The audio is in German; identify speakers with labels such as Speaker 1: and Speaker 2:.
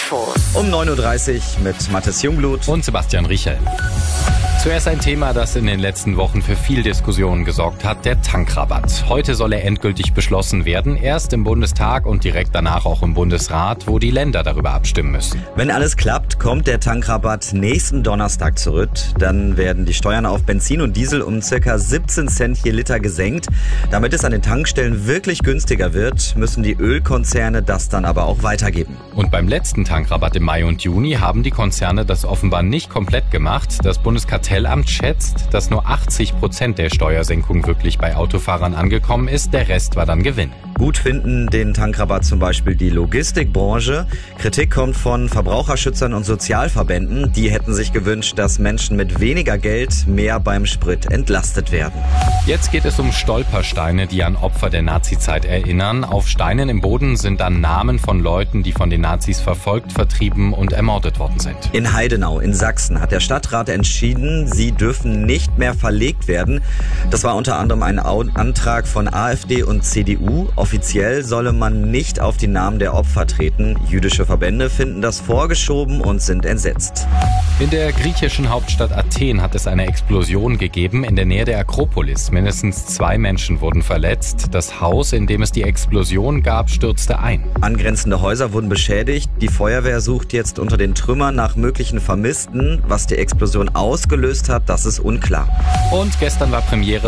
Speaker 1: Infos.
Speaker 2: Um 9.30 Uhr mit Mathis Jungblut
Speaker 3: und Sebastian Riechel. Zuerst ein Thema, das in den letzten Wochen für viel Diskussionen gesorgt hat, der Tankrabatt. Heute soll er endgültig beschlossen werden, erst im Bundestag und direkt danach auch im Bundesrat, wo die Länder darüber abstimmen müssen.
Speaker 2: Wenn alles klappt, kommt der Tankrabatt nächsten Donnerstag zurück. Dann werden die Steuern auf Benzin und Diesel um ca. 17 Cent je Liter gesenkt. Damit es an den Tankstellen wirklich günstiger wird, müssen die Ölkonzerne das dann aber auch weitergeben.
Speaker 3: Und beim letzten Tankrabatt im Mai und Juni haben die Konzerne das offenbar nicht komplett gemacht. Das Bundeskartellamt schätzt, dass nur 80% der Steuersenkung wirklich bei Autofahrern angekommen ist. Der Rest war dann Gewinn.
Speaker 2: Gut finden den Tankrabatt zum Beispiel die Logistikbranche. Kritik kommt von Verbraucherschützern und Sozialverbänden. Die hätten sich gewünscht, dass Menschen mit weniger Geld mehr beim Sprit entlastet werden.
Speaker 3: Jetzt geht es um Stolpersteine, die an Opfer der Nazizeit erinnern. Auf Steinen im Boden sind dann Namen von Leuten, die von den Nazis verfolgt, vertrieben und ermordet worden sind.
Speaker 2: In Heidenau in Sachsen hat der Stadtrat entschieden, sie dürfen nicht mehr verlegt werden. Das war unter anderem ein Antrag von AfD und CDU. Offiziell solle man nicht auf die Namen der Opfer treten. Jüdische Verbände finden das vorgeschoben und sind entsetzt.
Speaker 3: In der griechischen Hauptstadt Athen hat es eine Explosion gegeben in der Nähe der Akropolis. Mindestens 2 Menschen wurden verletzt. Das Haus, in dem es die Explosion gab, stürzte ein.
Speaker 2: Angrenzende Häuser wurden beschädigt. Die Feuerwehr sucht jetzt unter den Trümmern nach möglichen Vermissten. Was die Explosion ausgelöst hat, das ist unklar.
Speaker 3: Und gestern war Premiere